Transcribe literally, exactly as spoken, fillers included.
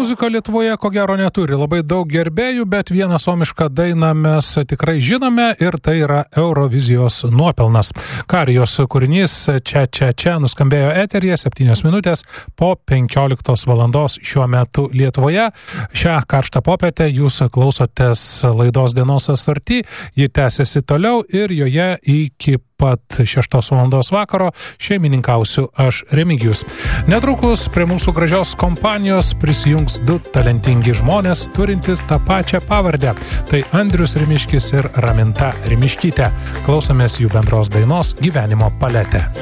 muzika Lietuvoje ko gero neturi labai daug gerbėjų, bet vieną suomišką dainą mes tikrai žinome ir tai yra Eurovizijos nuopelnas. Karijos kūrinys Čia, čia, čia nuskambėjo eteryje septynios minutės po penkioliktos valandos šiuo metu Lietuvoje. Šią karštą popietę jūs klausotės laidos Dienos assorti, ji tęsiasi toliau ir joje iki pat šeštos valandos vakaro šeimininkausiu aš Remigijus. Netrukus prie mūsų gražios kompanijos prisijungs du talentingi žmonės, turintys tą pačią pavardę. Tai Andrius Rimiškis ir Raminta Rimiškytė. Klausomės jų bendros dainos Gyvenimo paletė.